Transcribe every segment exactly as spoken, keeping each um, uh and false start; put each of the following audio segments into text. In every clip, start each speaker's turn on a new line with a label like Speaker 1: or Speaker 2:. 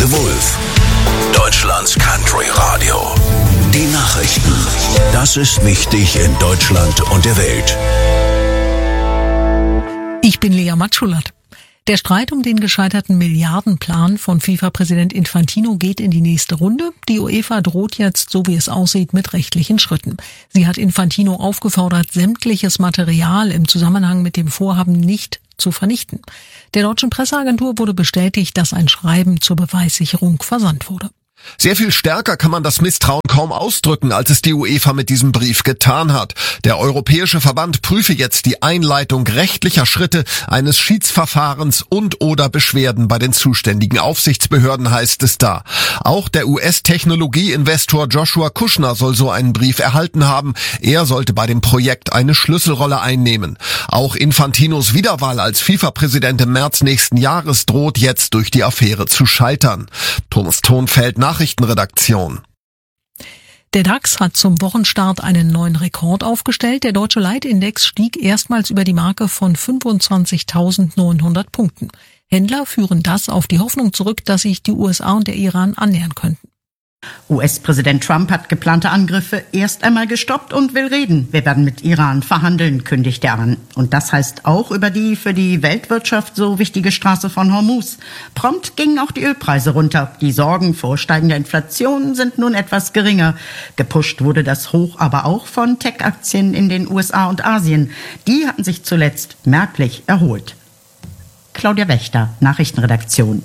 Speaker 1: The Wolf, Deutschlands Country Radio. Die Nachrichten. Das ist wichtig in Deutschland und der Welt.
Speaker 2: Ich bin Lea Matschulat. Der Streit um den gescheiterten Milliardenplan von FIFA-Präsident Infantino geht in die nächste Runde. Die UEFA droht jetzt, so wie es aussieht, mit rechtlichen Schritten. Sie hat Infantino aufgefordert, sämtliches Material im Zusammenhang mit dem Vorhaben nicht zu vernichten. Der deutschen Presseagentur wurde bestätigt, dass ein Schreiben zur Beweissicherung versandt wurde.
Speaker 3: Sehr viel stärker kann man das Misstrauen kaum ausdrücken, als es die UEFA mit diesem Brief getan hat. Der Europäische Verband prüfe jetzt die Einleitung rechtlicher Schritte eines Schiedsverfahrens und oder Beschwerden bei den zuständigen Aufsichtsbehörden, heißt es da. Auch der U S-Technologieinvestor Joshua Kushner soll so einen Brief erhalten haben. Er sollte bei dem Projekt eine Schlüsselrolle einnehmen. Auch Infantinos Wiederwahl als FIFA-Präsident im März nächsten Jahres droht jetzt durch die Affäre zu scheitern. Thomas Thonfeld, Nachrichtenredaktion.
Speaker 2: Der DAX hat zum Wochenstart einen neuen Rekord aufgestellt. Der deutsche Leitindex stieg erstmals über die Marke von fünfundzwanzigtausendneunhundert Punkten. Händler führen das auf die Hoffnung zurück, dass sich die U S A und der Iran annähern könnten.
Speaker 4: U S-Präsident Trump hat geplante Angriffe erst einmal gestoppt und will reden. Wir werden mit Iran verhandeln, kündigt er an. Und das heißt auch über die für die Weltwirtschaft so wichtige Straße von Hormuz. Prompt gingen auch die Ölpreise runter. Die Sorgen vor steigender Inflation sind nun etwas geringer. Gepusht wurde das Hoch aber auch von Tech-Aktien in den U S A und Asien. Die hatten sich zuletzt merklich erholt. Claudia Wächter, Nachrichtenredaktion.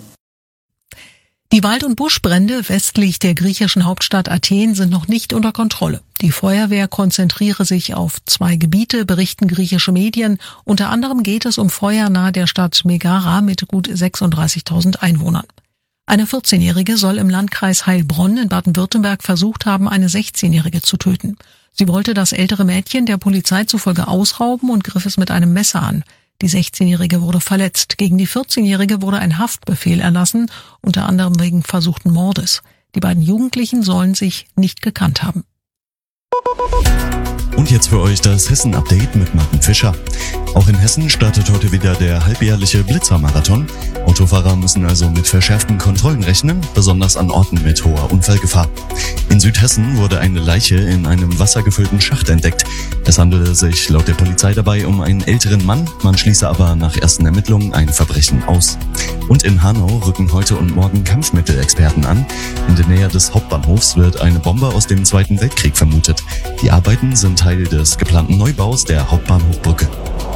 Speaker 2: Die Wald- und Buschbrände westlich der griechischen Hauptstadt Athen sind noch nicht unter Kontrolle. Die Feuerwehr konzentriere sich auf zwei Gebiete, berichten griechische Medien. Unter anderem geht es um Feuer nahe der Stadt Megara mit gut sechsunddreißigtausend Einwohnern. Eine vierzehnjährige soll im Landkreis Heilbronn in Baden-Württemberg versucht haben, eine sechzehnjährige zu töten. Sie wollte das ältere Mädchen der Polizei zufolge ausrauben und griff es mit einem Messer an. Die sechzehnjährige wurde verletzt. Gegen die vierzehnjährige wurde ein Haftbefehl erlassen, unter anderem wegen versuchten Mordes. Die beiden Jugendlichen sollen sich nicht gekannt haben.
Speaker 5: Und jetzt für euch das Hessen-Update mit Martin Fischer. Auch in Hessen startet heute wieder der halbjährliche Blitzer-Marathon. Autofahrer müssen also mit verschärften Kontrollen rechnen, besonders an Orten mit hoher Unfallgefahr. In Südhessen wurde eine Leiche in einem wassergefüllten Schacht entdeckt. Es handelte sich laut der Polizei dabei um einen älteren Mann, man schließe aber nach ersten Ermittlungen ein Verbrechen aus. Und in Hanau rücken heute und morgen Kampfmittelexperten an. In der Nähe des Hauptbahnhofs wird eine Bombe aus dem Zweiten Weltkrieg vermutet. Die Arbeiten sind Teil des geplanten Neubaus der Hauptbahnhofbrücke.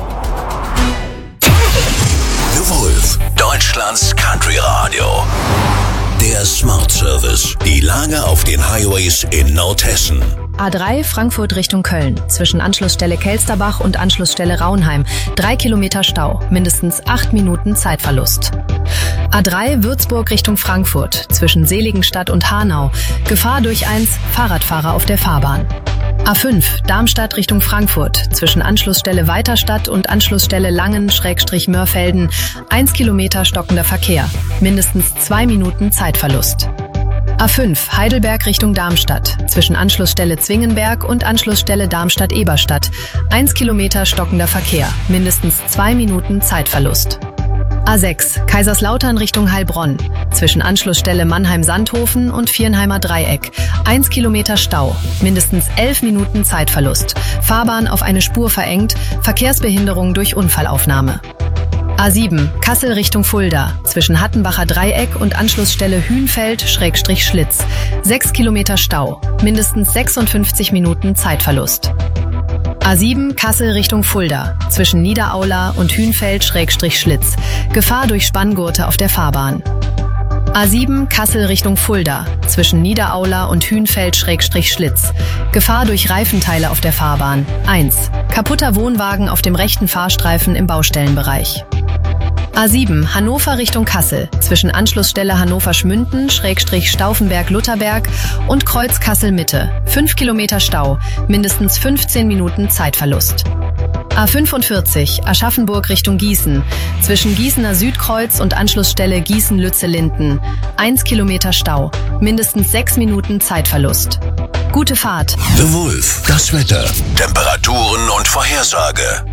Speaker 1: The Wolf, Deutschlands Country Radio. Der Smart Service. Die Lage auf den Highways in Nordhessen.
Speaker 6: A drei Frankfurt Richtung Köln. Zwischen Anschlussstelle Kelsterbach und Anschlussstelle Raunheim. Drei Kilometer Stau. Mindestens acht Minuten Zeitverlust. A drei Würzburg Richtung Frankfurt. Zwischen Seligenstadt und Hanau. Gefahr durch eins Fahrradfahrer auf der Fahrbahn. A fünf Darmstadt Richtung Frankfurt. Zwischen Anschlussstelle Weiterstadt und Anschlussstelle Langen-Mörfelden. Eins Kilometer stockender Verkehr. Mindestens zwei Minuten Zeitverlust. A fünf Heidelberg Richtung Darmstadt. Zwischen Anschlussstelle Zwingenberg und Anschlussstelle Darmstadt-Eberstadt. Eins Kilometer stockender Verkehr. Mindestens zwei Minuten Zeitverlust. A sechs Kaiserslautern Richtung Heilbronn. Zwischen Anschlussstelle Mannheim-Sandhofen und Viernheimer Dreieck. Eins Kilometer Stau. Mindestens elf Minuten Zeitverlust. Fahrbahn auf eine Spur verengt. Verkehrsbehinderung durch Unfallaufnahme. A sieben Kassel Richtung Fulda. Zwischen Hattenbacher Dreieck und Anschlussstelle Hünfeld-Schlitz. Sechs Kilometer Stau. Mindestens sechsundfünfzig Minuten Zeitverlust. A sieben Kassel Richtung Fulda. Zwischen Niederaula und Hünfeld-Schlitz. Gefahr durch Spanngurte auf der Fahrbahn. A sieben Kassel Richtung Fulda. Zwischen Niederaula und Hünfeld-Schlitz. Gefahr durch Reifenteile auf der Fahrbahn. eins Kaputter Wohnwagen auf dem rechten Fahrstreifen im Baustellenbereich. A sieben Hannover Richtung Kassel. Zwischen Anschlussstelle Hannover-Schmünden-Stauffenberg-Lutherberg und Kreuz Kassel-Mitte. fünf Kilometer Stau. Mindestens fünfzehn Minuten Zeitverlust. A fünfundvierzig Aschaffenburg Richtung Gießen. Zwischen Gießener Südkreuz und Anschlussstelle Gießen-Lütze-Linden. eins Kilometer Stau. Mindestens sechs Minuten Zeitverlust. Gute Fahrt.
Speaker 1: The Wolf. Das Wetter. Temperaturen und Vorhersage.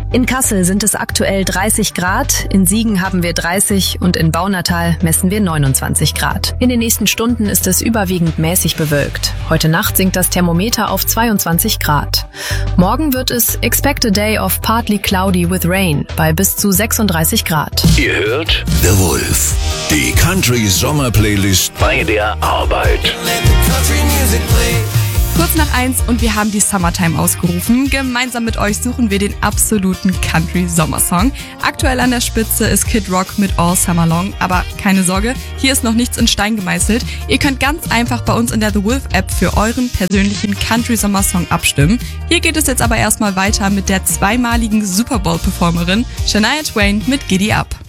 Speaker 6: In Kassel sind es aktuell dreißig Grad, in Siegen haben wir dreißig und in Baunatal messen wir neunundzwanzig Grad. In den nächsten Stunden ist es überwiegend mäßig bewölkt. Heute Nacht sinkt das Thermometer auf zweiundzwanzig Grad. Morgen wird es expect a day of partly cloudy with rain bei bis zu sechsunddreißig Grad.
Speaker 1: Ihr hört The Wolf, die Country-Sommer-Playlist bei der Arbeit.
Speaker 7: Kurz nach eins und wir haben die Summertime ausgerufen. Gemeinsam mit euch suchen wir den absoluten Country-Sommersong. Aktuell an der Spitze ist Kid Rock mit All Summer Long. Aber keine Sorge, hier ist noch nichts in Stein gemeißelt. Ihr könnt ganz einfach bei uns in der The Wolf App für euren persönlichen Country-Sommersong abstimmen. Hier geht es jetzt aber erstmal weiter mit der zweimaligen Super Bowl-Performerin Shania Twain mit Giddy Up.